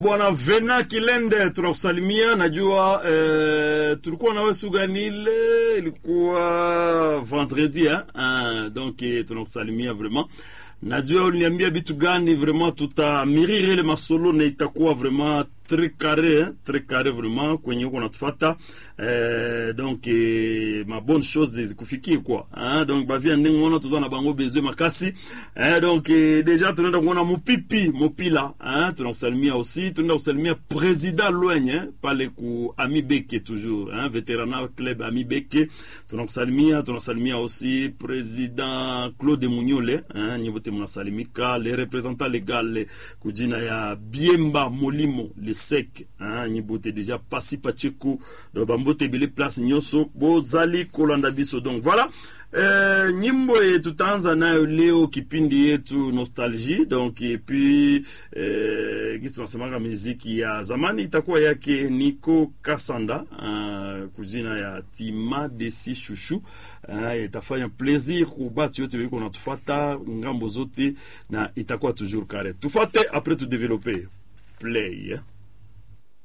Bwana Vena Kilende tunakusalimia. Najua tulikuwa na wewe ganile, ilikuwa vendredi donc tunakusalimia vraiment. Najua uliniambia vitu gani vraiment tutamirire ile masolo na itakuwa vraiment très carré vraiment kwenye uko natufuata. Donc ma bonne chose zikufikie quoi, donc bavia ndingo tuzana bango besoin makasi. Donc déjà tunaenda kuona Mopila, tunakusalimia aussi, tunaenda kusalimia président Loigne pale ku Ami Beke toujours, vétéranat club Ami Beke, tunakusalimia aussi président Claude Munyole, nyibote mnasalimika, les représentants légal kujina ya Biemba Molimo le sec, nyibote déjà pasi pacheko do bambote bile place nyoso bozali kolanda biso. Donc voilà, nyimbo tutaanza nayo leo kipindi yetu nostalgie. Donc et puis gisi tunasemanga muziki ya zamani itakuwa yake Nico Kasanda, kujina ya Tima Desi Chouchou. Itafanya plaisir kubatu yote wiko natufuata ngambo zote na itakuwa toujours carré. Tufate après tu développer play.